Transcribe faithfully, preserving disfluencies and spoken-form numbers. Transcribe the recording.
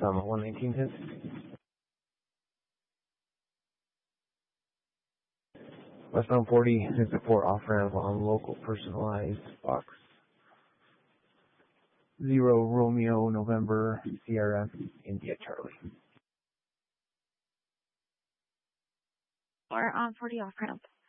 Um, one nineteen hits. Westbound forty is the four off-ramp on local personalized box. Zero Romeo November Sierra India Charlie. Or on forty off-ramp.